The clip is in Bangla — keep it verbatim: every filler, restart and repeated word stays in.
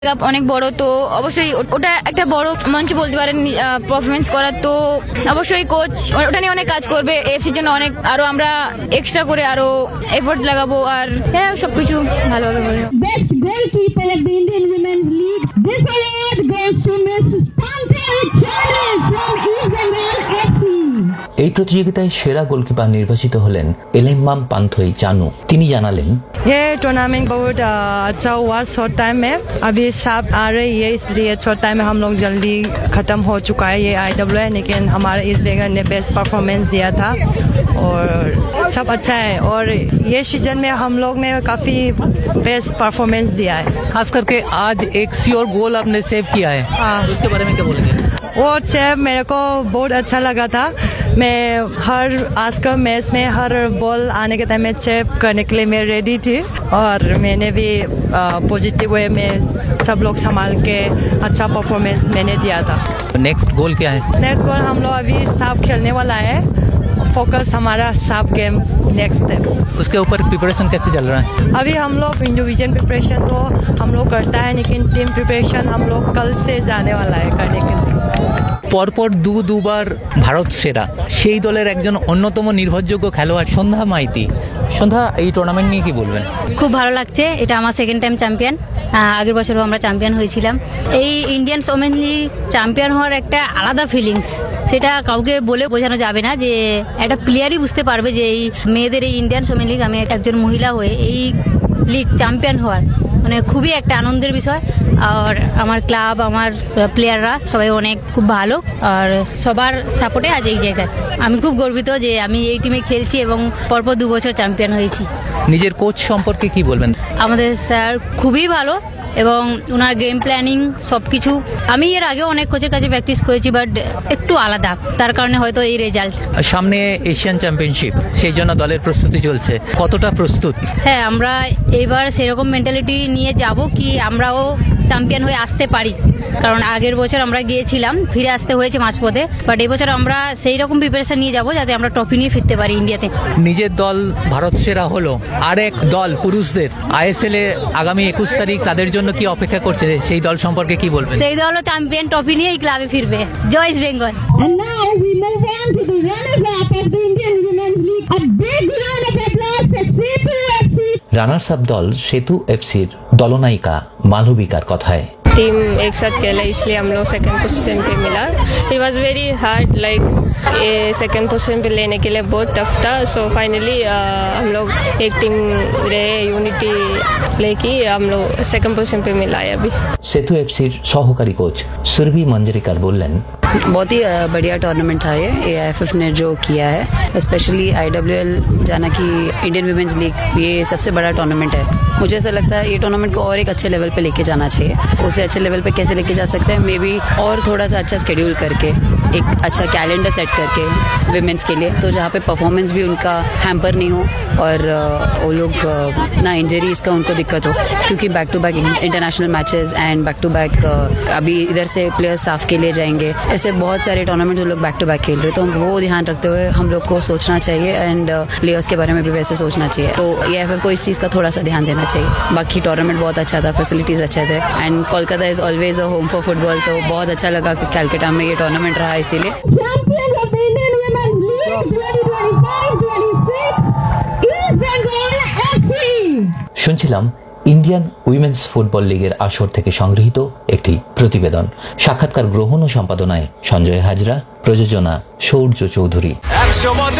অনেক বড়, তো অবশ্যই ওটা একটা বড় মঞ্চ বলতে পারেন পারফরমেন্স করার, তো অবশ্যই কোচ ওটা নিয়ে অনেক কাজ করবে। এফসির জন্য অনেক আরো আমরা এক্সট্রা করে আরো এফোর্টস লাগাবো, আর হ্যাঁ সবকিছু ভালোভাবে করবো। Best goalkeeper of the Indian Women's League. This award goes to Miss Pankaj Chowdhury from East Bengal F C. এই প্রতিযোগিতায় সেরা গোলকিপার নির্বাচিত হলেন এলেম্মাম পান্থই চানু। তিনি জানালেন, ये टूर्नामेंट बहुत अच्छा हुआ शॉर्ट टाइम में। अभी सब आ रही है इसलिए शॉर्ट टाइम में हम लोग जल्दी ख़त्म हो चुका है ये आई डब्ल्यू है, लेकिन हमारे इस जगह ने बेस्ट परफॉर्मेंस दिया था और सब अच्छा है। और ये सीजन में हम लोग ने काफ़ी बेस्ट परफॉर्मेंस दिया है। खास करके आज एक श्योर गोल आपने सेव किया है, हाँ, उसके बारे में क्या बोलेंगे? वो सेव मेरे को बहुत अच्छा लगा था। मैं हर आज का मैच में हर बॉल आने के टाइम में सेव करने के लिए मैं रेडी थी और मैंने भी पॉजिटिव वे में सब लोग संभाल के अच्छा परफॉर्मेंस मैंने दिया था। नेक्स्ट गोल क्या है? नेक्स्ट गोल हम लोग अभी साफ खेलने वाला है, फोकस हमारा साफ गेम नेक्स्ट है। उसके ऊपर प्रिपरेशन कैसे चल रहा है? अभी हम लोग इंडिविजुअल प्रिपरेशन तो हम लोग करता है, लेकिन टीम प्रिपरेशन हम लोग कल से जाने वाला है करने के लिए। পরপর দু দুবার ভারত সেরা সেই দলের একজন অন্যতম নির্ভরযোগ্য খেলোয়াড় সন্ধ্যা মাইতি। সন্ধ্যা, এই টুর্নামেন্ট নিয়ে কি বলবেন? খুব ভালো লাগছে, এটা আমার সেকেন্ড টাইম চ্যাম্পিয়ন। আগের বছরও আমরা চ্যাম্পিয়ন হয়েছিলাম। এই ইন্ডিয়ান ওমেন লিগ চ্যাম্পিয়ন হওয়ার একটা আলাদা ফিলিংস, সেটা কাউকে বলে বোঝানো যাবে না। যে একটা প্লেয়ারই বুঝতে পারবে যে এই মেয়েদের এই ইন্ডিয়ান ওমেন লিগ, আমি একজন মহিলা হয়ে এই লিগ চ্যাম্পিয়ন হওয়ার মানে খুবই একটা আনন্দের বিষয়। আর আমার ক্লাব, আমার প্লেয়াররা সবাই অনেক খুব ভালো, আর সবার সাপোর্টে আজ এই জায়গায় আমি খুব গর্বিত যে আমি এই টিমে খেলছি এবং পরপর দু বছর চ্যাম্পিয়ন হয়েছি। নিজের কোচ সম্পর্কে কি বলবেন? আমাদের স্যার খুবই ভালো এবং ওনার গেম প্ল্যানিং সব কিছু, আমি এর আগেও অনেক কোচের কাছে প্র্যাকটিস করেছি, বাট একটু আলাদা, তার কারণে হয়তো এই রেজাল্ট। সামনে এশিয়ান চ্যাম্পিয়নশিপ, সেই জন্য দলের প্রস্তুতি চলছে, কতটা প্রস্তুত? হ্যাঁ, আমরা এবার সেরকম মেন্টালিটি নিয়ে যাব কি আমরাও চ্যাম্পিয়ন হয়ে আসতে পারি, কারণ আগের বছর আমরা গিয়েছিলাম, ফিরে আসতে হয়েছে মাঝপথে, বাট এই বছর আমরা সেই রকম প্রিপারেশন নিয়ে যাব যাতে আমরা ট্রফি নিয়ে ফিরতে পারি ইন্ডিয়াতে। নিজের দল ভারত সেরা হলো, আরেক দল পুরুষদের আইএসএল এ আগামী একুশ তারিখ, তাদের জন্য কি অপেক্ষা করছে, সেই দল সম্পর্কে কি বলবেন? সেই দলও চ্যাম্পিয়ন ট্রফি নিয়ে এই ক্লাবে ফিরবে। জয় east Bengal. And now we move on to the runners-up of the Indian Women's League. A big round of applause for Setu F C. Runners up দল সেতু এফসির দলনায়িকা মালবিকার কথায়, टीम एक साथ खेला इसलिए हम लोग सेकंड पोजीशन पे मिला। It was very hard, like ये सेकंड पोजीशन पे लेने के लिए बहुत टफ था। सो फाइनली हम लोग एक टीम रहे, यूनिटी लेके हम लोग सेकंड पोजीशन पे मिला है अभी। সেতু এফসির সহকারী কোচ সুরভি মঞ্জরিকার বললেন, बहुत ही बढ़िया टूर्नामेंट था ये एएफएफ ने जो किया है, स्पेशली आईडब्ल्यूएल जाना कि इंडियन वुमेन्स लीग, ये सबसे बड़ा टूर्नामेंट है। मुझे ऐसा लगता है ये टूर्नामेंट को और एक अच्छे लेवल पे लेके जाना चाहिए। उसे अच्छे लेवल पे कैसे लेके जा सकते हैं, मे बी और थोड़ा सा अच्छा स्केड्यूल करके, एक अच्छा कैलेंडर सेट करके वुमेन्स के लिए, तो जहाँ पे परफॉर्मेंस भी उनका हैम्पर नहीं हो और वो लोग ना इंजरीज का उनको दिक्कत हो, क्योंकि back to back international matches and back to back अभी इधर से प्लेयर्स साफ के लिए जाएंगे, ऐसे बहुत सारे टूर्नामेंट जो लोग बैक टू बैक खेल रहे हैं, तो वो ध्यान रखते हुए हम लोग को सोचना चाहिए एंड प्लेयर्स के बारे में भी वैसे सोचना चाहिए। तो ये एफ एफ को इस चीज़ का थोड़ा सा ध्यान देना चाहिए। बाकी टूर्नामेंट बहुत अच्छा था, फैसिलिटीज़ अच्छे थे and Kolkata is always a home for football, तो बहुत अच्छा लगा कि कैलकाटा में ये टूर्नामेंट रहा, इसीलिए। Champions of the Indian Women's League twenty twenty-five twenty-six, East Bengal F C. শুনছিলাম ইন্ডিয়ান উইমেন্স ফুটবল লিগের আসর থেকে সংগৃহীত একটি প্রতিবেদন। সাক্ষাৎকার গ্রহণ ও সম্পাদনায় সঞ্জয় হাজরা, প্রযোজনা সৌর্য চৌধুরী।